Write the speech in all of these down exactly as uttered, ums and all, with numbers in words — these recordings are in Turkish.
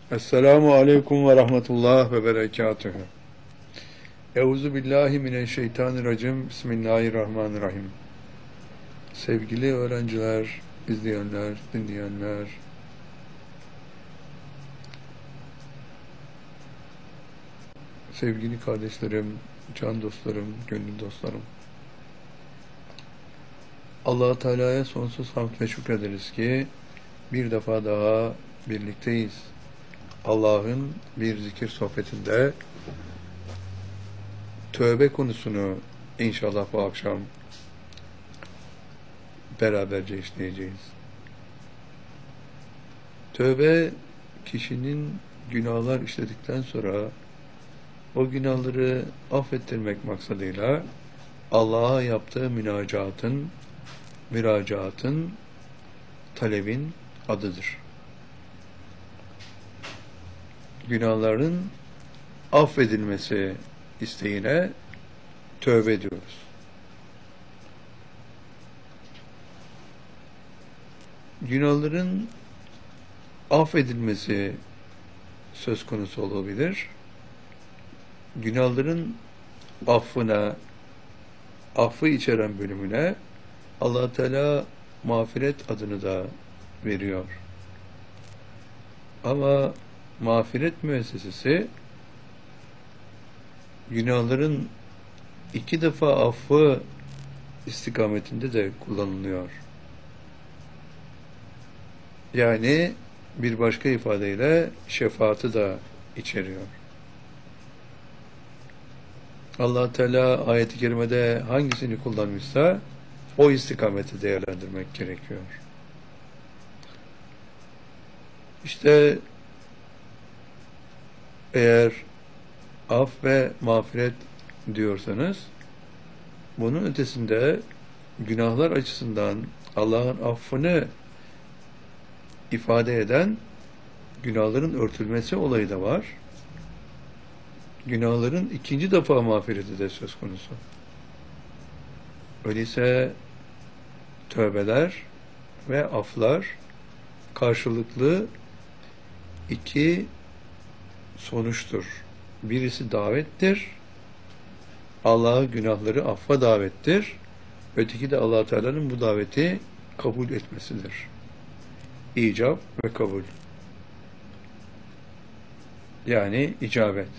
Esselamu aleyküm ve rahmetullah ve berekatühü. Euzu billahi mineşşeytanirracim. Bismillahirrahmanirrahim. Sevgili öğrenciler, izleyenler, dinleyenler, sevgili kardeşlerim, can dostlarım, gönül dostlarım. Allah-u Teala'ya sonsuz hamd ve şükrederiz ki bir defa daha birlikteyiz. Allah'ın bir zikir sohbetinde tövbe konusunu inşallah bu akşam beraberce işleyeceğiz. Tövbe, kişinin günahlar işledikten sonra o günahları affettirmek maksadıyla Allah'a yaptığı münacatın, müracaatın, talebin adıdır. Günahların affedilmesi isteğine tövbe ediyoruz. Günahların affedilmesi söz konusu olabilir. Günahların affına, affı içeren bölümüne Allah-u Teala mağfiret adını da veriyor. Ama mağfiret müessesesi günahların iki defa affı istikametinde de kullanılıyor. Yani bir başka ifadeyle şefaati da içeriyor. Allah-u Teala ayet-i kerimede hangisini kullanmışsa o istikameti değerlendirmek gerekiyor. İşte eğer af ve mağfiret diyorsanız, bunun ötesinde günahlar açısından Allah'ın affını ifade eden günahların örtülmesi olayı da var. Günahların ikinci defa mağfireti de söz konusu. Öyleyse tövbeler ve aflar karşılıklı iki sonuçtur. Birisi davettir. Allah'a günahları affa davettir. Öteki de Allah-u Teala'nın bu daveti kabul etmesidir. İcab ve kabul. Yani icabet.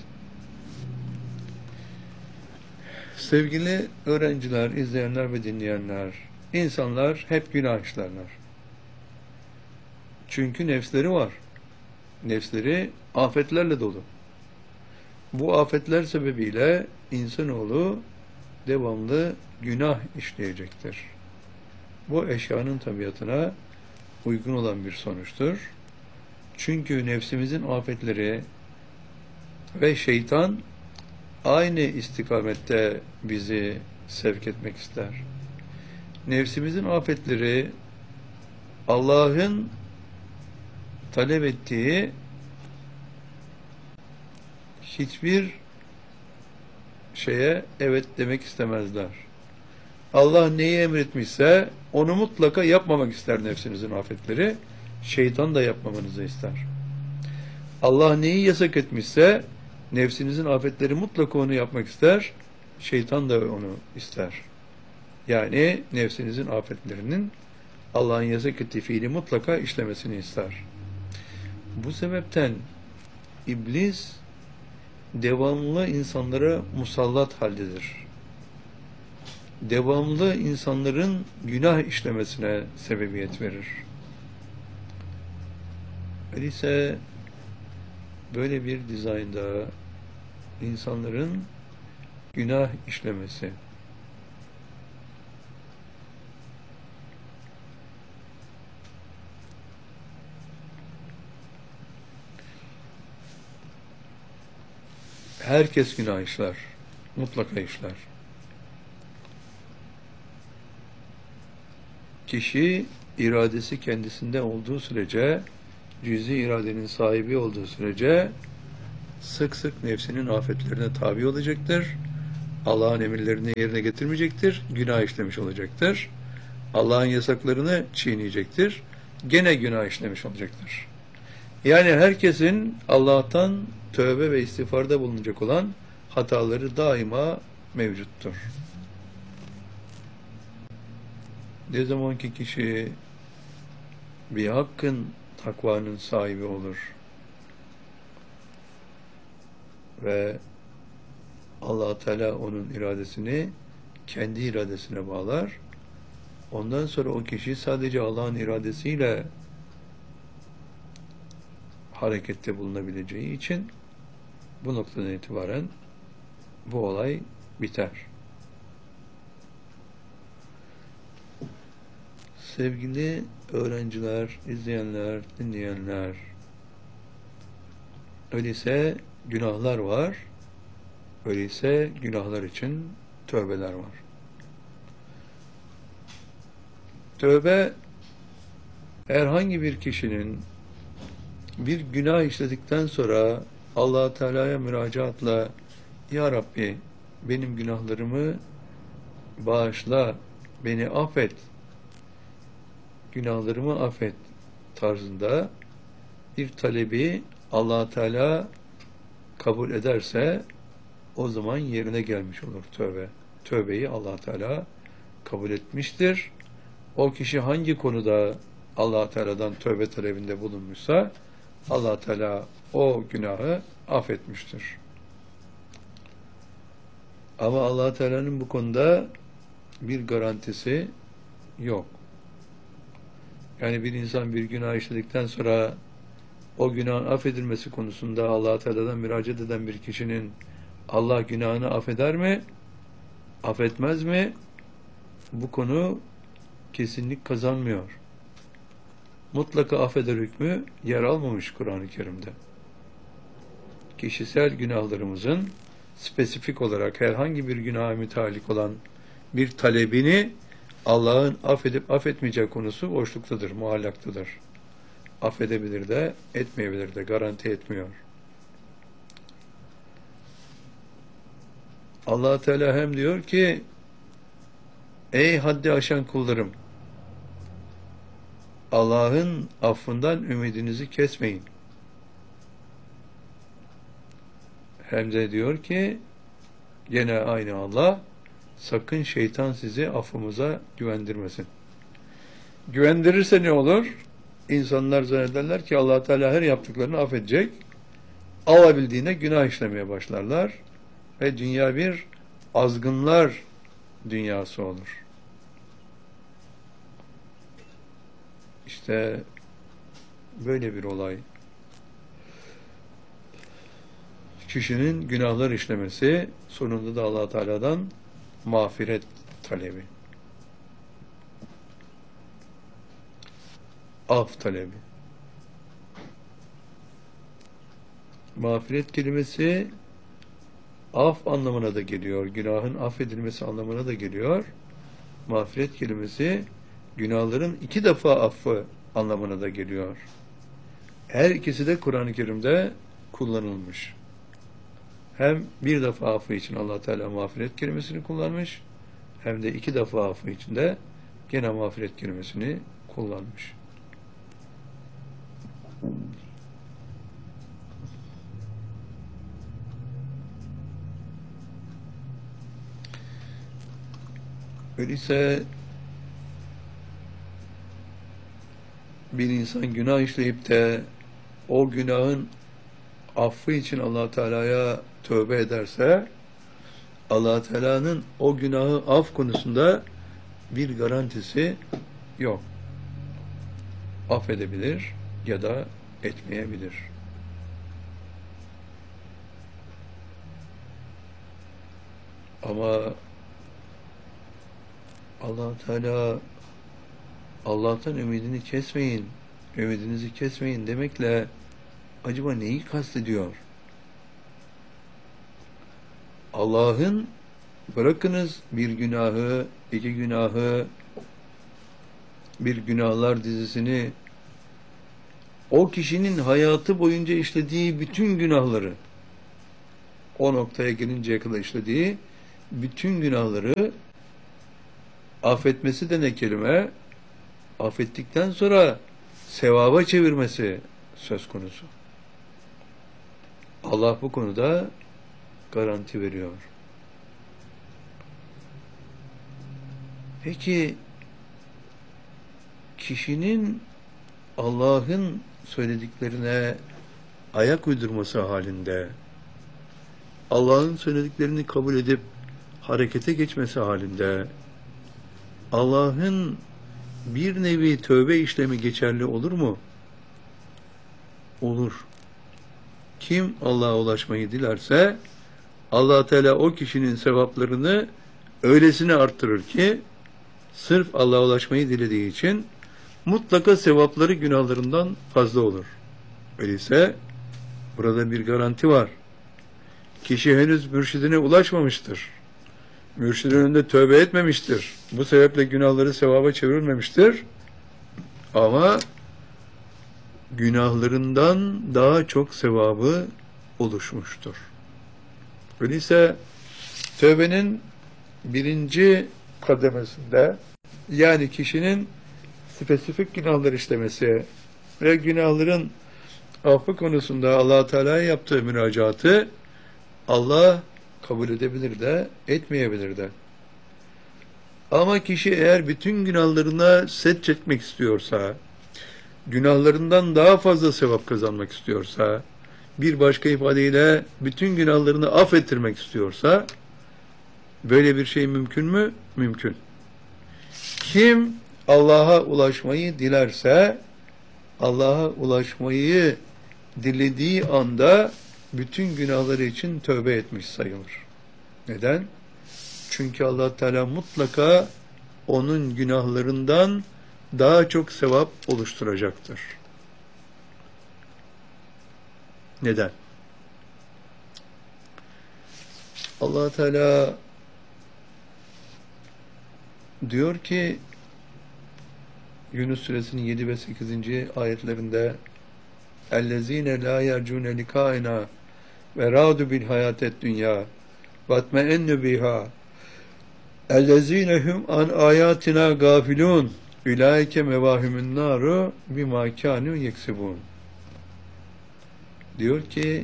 Sevgili öğrenciler, izleyenler ve dinleyenler, insanlar hep günah işlerler. Çünkü nefsleri var. Nefsleri afetlerle dolu. Bu afetler sebebiyle insanoğlu devamlı günah işleyecektir. Bu eşyanın tabiatına uygun olan bir sonuçtur. Çünkü nefsimizin afetleri ve şeytan aynı istikamette bizi sevk etmek ister. Nefsimizin afetleri Allah'ın talep ettiği hiçbir şeye evet demek istemezler. Allah neyi emretmişse onu mutlaka yapmamak ister nefsinizin afetleri. Şeytan da yapmamanızı ister. Allah neyi yasak etmişse nefsinizin afetleri mutlaka onu yapmak ister. Şeytan da onu ister. Yani nefsinizin afetlerinin Allah'ın yasak ettiği fiili mutlaka işlemesini ister. Bu sebepten iblis devamlı insanlara musallat haldedir. Devamlı insanların günah işlemesine sebebiyet verir. Öyleyse böyle bir dizaynda insanların günah işlemesi, herkes günah işler, mutlaka işler. Kişi iradesi kendisinde olduğu sürece, cüz-i iradenin sahibi olduğu sürece sık sık nefsinin afetlerine tabi olacaktır. Allah'ın emirlerini yerine getirmeyecektir. Günah işlemiş olacaktır. Allah'ın yasaklarını çiğneyecektir. Gene günah işlemiş olacaktır. Yani herkesin Allah'tan tövbe ve istiğfarda bulunacak olan hataları daima mevcuttur. Ne zaman ki kişi bir hakkın takvanın sahibi olur ve Allah Teala onun iradesini kendi iradesine bağlar, ondan sonra o kişi sadece Allah'ın iradesiyle harekette bulunabileceği için bu noktadan itibaren bu olay biter. Sevgili öğrenciler, izleyenler, dinleyenler, öyleyse günahlar var, öyleyse günahlar için tövbeler var. Tövbe, herhangi bir kişinin bir günah işledikten sonra Allah Teala'ya müracaatla Ya Rabbi benim günahlarımı bağışla, beni affet, günahlarımı affet tarzında bir talebi Allah Teala kabul ederse o zaman yerine gelmiş olur tövbe. Tövbeyi Allah Teala kabul etmiştir. O kişi hangi konuda Allah Teala'dan tövbe talebinde bulunmuşsa Allah Teala o günahı affetmiştir. Ama Allah Teala'nın bu konuda bir garantisi yok. Yani bir insan bir günah işledikten sonra o günahın affedilmesi konusunda Allah Teala'dan müracaat eden bir kişinin Allah günahını affeder mi? Affetmez mi? Bu konu kesinlik kazanmıyor. Mutlaka affeder hükmü yer almamış Kur'an-ı Kerim'de. Kişisel günahlarımızın spesifik olarak herhangi bir günaha müteallik olan bir talebini Allah'ın affedip affetmeyeceği konusu boşluktadır, muallaktadır. Affedebilir de, etmeyebilir de, garanti etmiyor. Allah Teala hem diyor ki, ey haddi aşan kullarım, Allah'ın affından ümidinizi kesmeyin. Hem de diyor ki, gene aynı Allah, sakın şeytan sizi affımıza güvendirmesin. Güvendirirse ne olur? İnsanlar zannederler ki Allah Teala her yaptıklarını affedecek. Alabildiğine günah işlemeye başlarlar ve dünya bir azgınlar dünyası olur. İşte böyle bir olay. Kişinin günahlar işlemesi, sonunda da Allah Teala'dan mağfiret talebi. Af talebi. Mağfiret kelimesi af anlamına da geliyor. Günahın affedilmesi anlamına da geliyor. Mağfiret kelimesi günahların iki defa affı anlamına da geliyor. Her ikisi de Kur'an-ı Kerim'de kullanılmış. Hem bir defa affı için Allah Teala mağfiret kelimesini kullanmış, hem de iki defa affı için de gene mağfiret kelimesini kullanmış. Öyleyse bir insan günah işleyip de o günahın affı için Allah Teala'ya tövbe ederse, Allah Teala'nın o günahı af konusunda bir garantisi yok. Affedebilir ya da etmeyebilir. Ama Allah Teala Allah'tan ümidini kesmeyin, ümidinizi kesmeyin demekle acaba neyi kastediyor? Allah'ın bırakınız bir günahı, iki günahı, bir günahlar dizisini, o kişinin hayatı boyunca işlediği bütün günahları, o noktaya gelinceye kadar işlediği bütün günahları affetmesi de ne kelime? Affettikten sonra sevaba çevirmesi söz konusu. Allah bu konuda garanti veriyor. Peki kişinin Allah'ın söylediklerine ayak uydurması halinde, Allah'ın söylediklerini kabul edip harekete geçmesi halinde, Allah'ın bir nevi tövbe işlemi geçerli olur mu? Olur. Kim Allah'a ulaşmayı dilerse, Allah Teala o kişinin sevaplarını öylesine arttırır ki, sırf Allah'a ulaşmayı dilediği için mutlaka sevapları günahlarından fazla olur. Öyleyse burada bir garanti var. Kişi henüz mürşidine ulaşmamıştır. Mürşidin önünde tövbe etmemiştir. Bu sebeple günahları sevaba çevirmemiştir. Ama günahlarından daha çok sevabı oluşmuştur. Öyleyse tövbenin birinci kademesinde, yani kişinin spesifik günahlar işlemesi ve günahların affı konusunda Allah Teala'ya yaptığı müracaatı Allah kabul edebilir de etmeyebilir de. Ama kişi eğer bütün günahlarına set çekmek istiyorsa, günahlarından daha fazla sevap kazanmak istiyorsa, bir başka ifadeyle bütün günahlarını affettirmek istiyorsa, böyle bir şey mümkün mü? Mümkün. Kim Allah'a ulaşmayı dilerse, Allah'a ulaşmayı dilediği anda bütün günahları için tövbe etmiş sayılır. Neden? Çünkü Allah Teala mutlaka onun günahlarından daha çok sevap oluşturacaktır. Neden? Allah Teala diyor ki Yunus Suresinin yedi ve sekizinci ayetlerinde اَلَّذ۪ينَ لَا يَرْجُونَ لِقَائِنَا وَرَادُ بِالْحَيَاتِ الدُّنْيَا وَاتْمَئَنُّ بِهَا اَلَّذ۪ينَ هُمْ عَنْ آيَاتِنَا غَافِلُونَ اُولَٰئِكَ مَوَاهِمُ النَّارُ بِمَا كَانُوا يَكْسِبُونَ. Diyor ki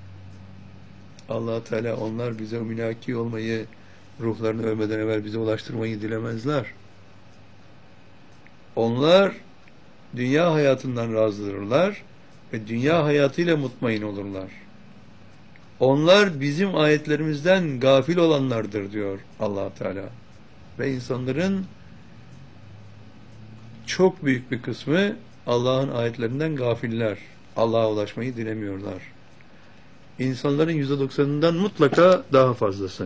Allah Teala onlar bize mülaki olmayı, ruhlarını ölmeden evvel bize ulaştırmayı dilemezler. Onlar dünya hayatından razıdırlar ve dünya hayatıyla mutmain olurlar. Onlar bizim ayetlerimizden gafil olanlardır diyor Allah Teala. Ve insanların çok büyük bir kısmı Allah'ın ayetlerinden gafiller. Allah'a ulaşmayı dilemiyorlar. İnsanların yüzde doksanından mutlaka daha fazlası.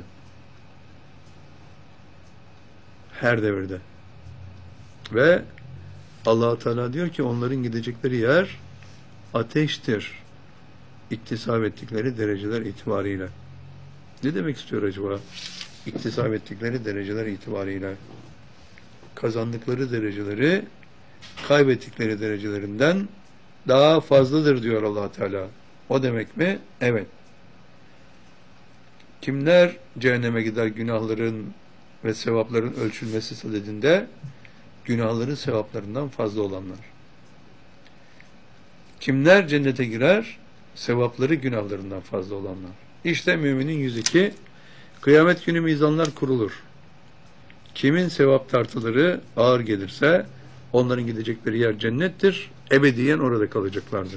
Her devirde. Ve Allah Teala diyor ki onların gidecekleri yer ateştir. İktisap ettikleri dereceler itibariyle. Ne demek istiyor acaba? İktisap ettikleri dereceler itibariyle. Kazandıkları dereceleri kaybettikleri derecelerinden daha fazladır diyor Allah Teala. O demek mi? Evet. Kimler cehenneme gider günahların ve sevapların ölçülmesi sadedinde? Günahları sevaplarından fazla olanlar. Kimler cennete girer? Sevapları günahlarından fazla olanlar. İşte müminin yüz iki, kıyamet günü mizanlar kurulur. Kimin sevap tartıları ağır gelirse onların gidecekleri yer cennettir. Ebediyen orada kalacaklardır.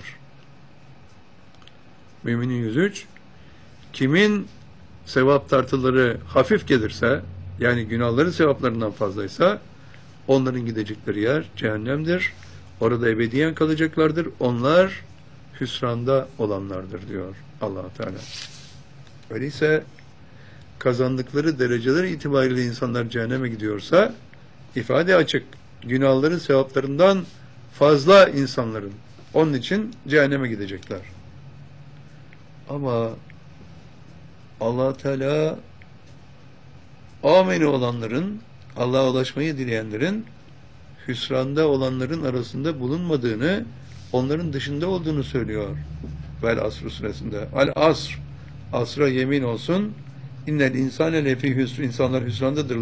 Müminin yüz üç, kimin sevap tartıları hafif gelirse, yani günahları sevaplarından fazlaysa, onların gidecekleri yer cehennemdir. Orada ebediyen kalacaklardır. Onlar hüsranda olanlardır diyor Allah Teala. Öyleyse kazandıkları dereceler itibariyle insanlar cehenneme gidiyorsa ifade açık. Günahları sevaplarından fazla insanların. Onun için cehenneme gidecekler. Ama Allah Teala ameni olanların, Allah'a ulaşmayı dileyenlerin hüsranda olanların arasında bulunmadığını, onların dışında olduğunu söylüyor. Vel Asr suresinde. Al Asr, asra yemin olsun. İnnel insane lefî hüsr, insanlar hüsrandadır.